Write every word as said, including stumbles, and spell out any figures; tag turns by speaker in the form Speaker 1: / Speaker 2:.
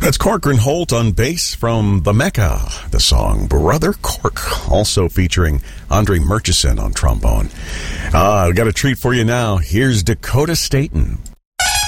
Speaker 1: That's Corcoran Holt on bass from The Mecca, the song Brother Cork, also featuring Andre Murchison on trombone. Uh, I've got a treat for you now. Here's Dakota Staton